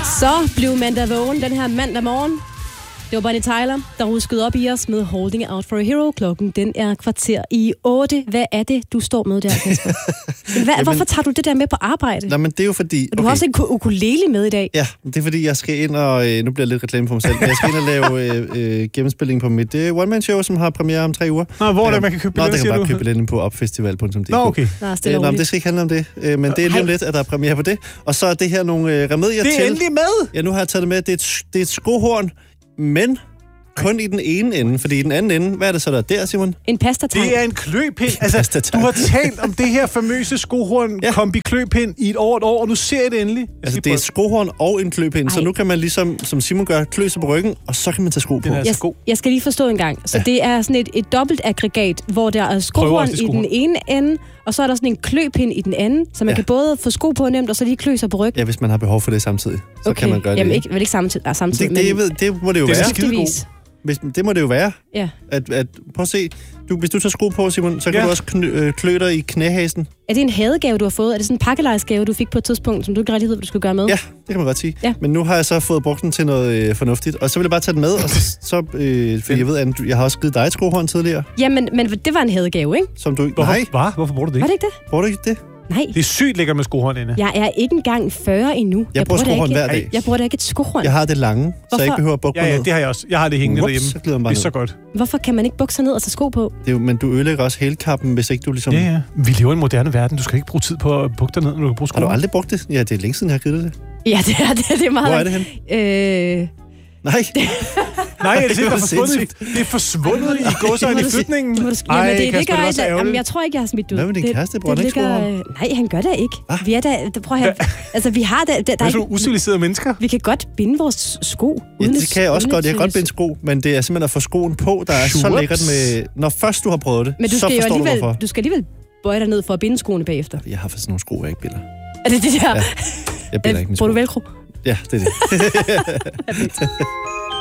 Så blev mandag vågen den her mandag morgen. Det var Bonnie Tyler, der ruskede op i os med Holding Out for a Hero. Klokken, den er 7:45. Hvad er det, du står med der, Kasper? Hvorfor tager du det der med på arbejde? Nej, men det er jo fordi... Du har også en ukulele med i dag. Ja, det er fordi, jeg skal ind og... Nu bliver jeg lidt reklame for mig selv. Jeg skal ind og lave gennemspilling på mit one-man-show, som har premiere om 3 uger. Nå, hvor er det, man kan købe billetter, der kan bare købe billetten på opfestival.dk. Nå, okay. Nå, det skal ikke handle om det. Men det er lige om lidt, at der er premiere på det. Og så er det her nogle remedier til... Det er endelig med! Ja, nu har jeg taget det med. Det er et skohorn, men kun i den ene ende, fordi i den anden ende, hvad er det så der Simon? En pastatang. Det er en kløpind. Altså, du har talt om det her famøse skohorn kombi kløpind i et år, og nu ser jeg det endelig. Altså, det er et skohorn og en kløpind, så nu kan man ligesom, som Simon gør, klø sig på ryggen, og så kan man tage sko på. Jeg skal lige forstå en gang. Så det er sådan et dobbelt aggregat, hvor der er skohorn i den ene ende, og så er der sådan en kløpind i den anden, så man kan både få sko på nemt, og så lige klø sig på ryggen. Ja, hvis man har behov for det samtidig, så kan man gøre det. Jamen ikke samtidig, det må det jo være. Det må det jo være. Ja. Prøv at se. Hvis du tager sko på, Simon, så kan du også klø dig i knæhasen. Er det en hadegave, du har fået? Er det sådan en pakkelejsgave, du fik på et tidspunkt, som du ikke rigtig ved, hvad du skulle gøre med? Ja, det kan man godt sige. Ja. Men nu har jeg så fået brugt den til noget fornuftigt, og så vil jeg bare tage den med, og så fordi jeg ved, at jeg har også givet dig et skohorn tidligere. Ja, men det var en hadegave, ikke? Som du... Nej. Hvorfor bruger du det? Var det ikke det? Bruger du ikke det? Nej. Det er sygt lækkert med skohorn inde. Jeg er ikke engang 40 endnu. Jeg bruger skohorn hver dag. Jeg bruger da ikke et skohorn. Jeg har det lange, så jeg ikke behøver at bukke mig ned. Ja, det har jeg også. Jeg har det hængende derhjemme. Så glider man bare det er så godt. Hvorfor kan man ikke bukke sig ned og tage sko på? Men du ødelægger også hælkappen, hvis ikke du ligesom... Ja. Vi lever i en moderne verden. Du skal ikke bruge tid på at bukke dig ned, når du kan bruge sko. Har du aldrig brugt det? Ja, det er længe siden, jeg har givet det. Ja, det er meget... Hvor er det hen? Nej. Nej, det er forsvundet. Det er forsvundet i godsøjne i flytningen. Jamen, det ligger jamen, jeg tror ikke, jeg har smidt ud. Hvad med din kæreste? Bruger han ikke skohorn? Nej, han gør det ikke. Vi er da... Prøv at have... Altså, vi har da... Der er så usiviliserede mennesker. Vi kan godt binde vores sko. Ja, det kan jeg også godt. Jeg kan godt binde sko, men det er simpelthen at få skoen på, der er så lækkert med... Når først du har prøvet det, så forstår du hvorfor. Du skal alligevel bøje dig ned for at binde skoene bagefter. Jeg har faktisk nogle sko, jeg ikke binder. Er det det der? Ja, jeg binder ikke mine sko. Bruger du velcro? Ja, det er det.